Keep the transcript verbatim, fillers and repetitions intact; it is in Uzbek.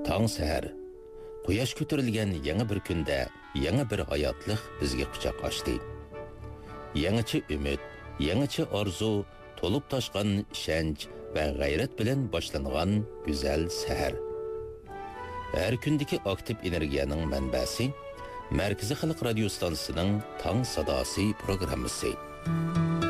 Tong sahar, quyosh ko'tarilgan yangi bir kunda, yangi bir hayotlik bizga quchoq ochdi. Yangicha umid, yangicha orzu, to'lib toshgan ishonch va g'ayrat bilan boshlangan go'zal sahar. Har kundagi aktiv energiyaning manbasi Markaziy xalq radio stansiyasining Tong sadosi programmasi.